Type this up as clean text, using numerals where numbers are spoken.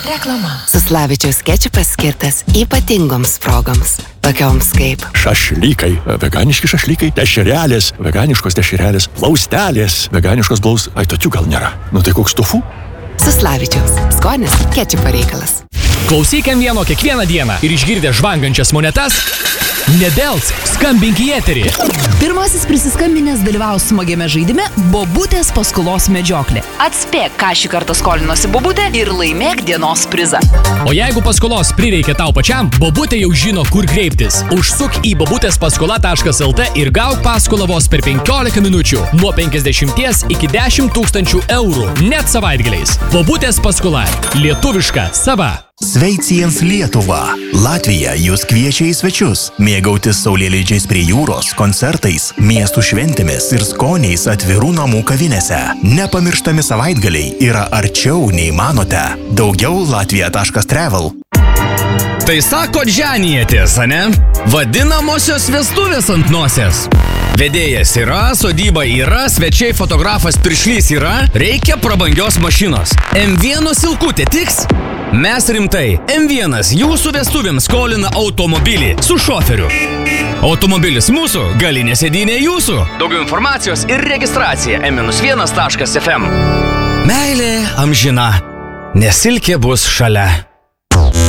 Reklama. Suslavičiaus kečupas skirtas ypatingoms progoms. Tokioms kaip šašlykai, veganiški šašlykai, dešrelės, veganiškos dešrelės, blaustelės, veganiškos Ai, tokių gal nėra. Nu tai koks tofu? Suslavičiaus. Skonis kečupo reikalas. Klausyk M1 kiekvieną dieną ir išgirdę žvangančias monetas, nedelsk, skambink į eterį. Pirmasis prisiskambinęs dalyvaus smagiame žaidime Bobutės paskolos medžioklė. Atspėk, ką šį kartą skolinosi Bobutė ir laimėk dienos prizą. O jeigu paskolos prireikia tau pačiam, Bobutė jau žino, kur kreiptis. Užsuk į bobutespaskola.lt ir gauk paskolą vos per 15 minučių. Nuo 50 iki 10 000 eurų. Net savaitgaliais. Bobutės paskola. Lietuviška, sava. Sveiciens Lietuva. Latvija jūs kviečia į svečius, mėgautis saulėlydžiais prie jūros, koncertais, miestų šventėmis ir skoniais atvirų namų kavinėse. Nepamirštami savaitgaliai yra arčiau nei manote. Daugiau latvija.travel. Tai sako džanijatės, ane? Vadinamosios vestuvės ant nosies. Vedėjas yra, sodyba yra, svečiai fotografas piršlys yra, reikia prabangios mašinos. M1 silkutė tiks? Mes rimtai. M1 jūsų vestuvėms skolina automobilį su šoferiu. Automobilis mūsų, galinė sėdynė jūsų. Daugiau informacijos ir registracija m-1.fm. Meilė amžina, nes silkė bus šalia.